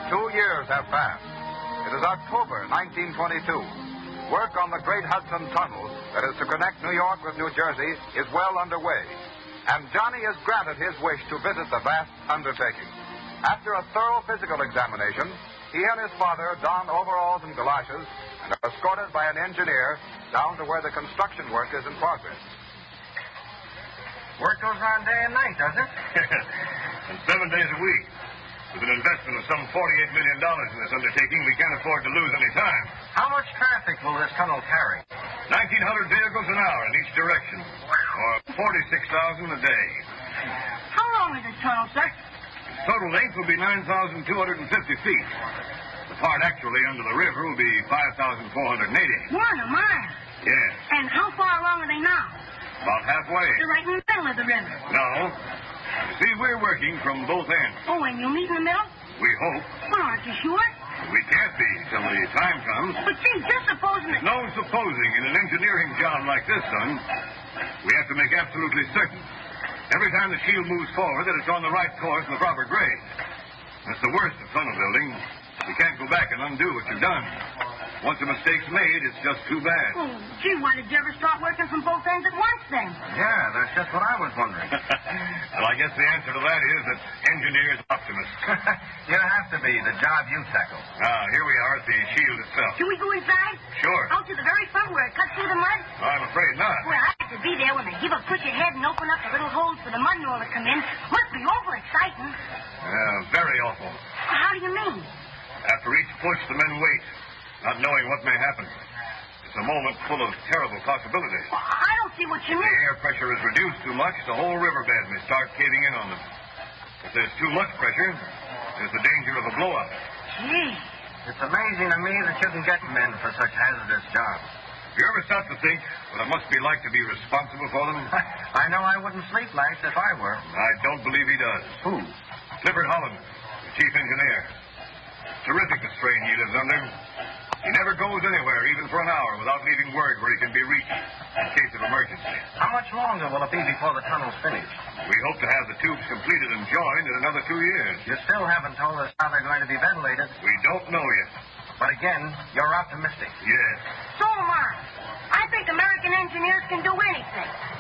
2 years have passed. It is October 1922. Work on the Great Hudson Tunnel that is to connect New York with New Jersey is well underway. And Johnny is granted his wish to visit the vast undertaking. After a thorough physical examination, he and his father don overalls and galoshes and are escorted by an engineer down to where the construction work is in progress. Work goes on day and night, does it? And 7 days a week. With an investment of some $48 million in this undertaking, we can't afford to lose any time. How much traffic will this tunnel carry? 1,900 vehicles an hour in each direction. Or 46,000 a day. How long is this tunnel, sir? Its total length will be 9,250 feet. The part actually under the river will be 5,480. 1 a mile. Yes. And how far along are they now? About halfway. They're right in the middle of the river. No. You see, we're working from both ends. Oh, and you'll meet in the middle? We hope. Well, aren't you sure? We can't be till the time comes. But, gee, just supposing that... No supposing in an engineering job like this, son. We have to make absolutely certain. Every time the shield moves forward that it's on the right course and the proper grade. That's the worst of tunnel building. You can't go back and undo what you've done. Once a mistake's made, it's just too bad. Oh, gee, why did you ever start working from both ends at once, then? Yeah, that's just what I was wondering. Well, I guess the answer to that is that engineers are optimists. You have to be, the job you tackle. Here we are at the shield itself. Can we go inside? Sure. Out to the very front where it cuts through the mud? I'm afraid not. Well, I like to be there when they give a push ahead and open up the little holes for the mud and all to come in. Must be awful exciting. Very awful. How do you mean? After each push, the men wait, not knowing what may happen. It's a moment full of terrible possibilities. Well, I don't see what you The mean. air pressure is reduced too much, the whole riverbed may start caving in on them. If there's too much pressure, there's the danger of a blow-up. Gee. It's amazing to me that you can get men for such hazardous jobs. You ever stop to think what it must be like to be responsible for them? I know I wouldn't sleep nights if I were. I don't believe he does. Who? Clifford Holland, the chief engineer. Terrific, the strain he lives under. He never goes anywhere, even for an hour, without leaving word where he can be reached in case of emergency. How much longer will it be before the tunnel's finished? We hope to have the tubes completed and joined in another 2 years. You still haven't told us how they're going to be ventilated. We don't know yet. But again, you're optimistic. Yes. So am I. I think American engineers can do anything.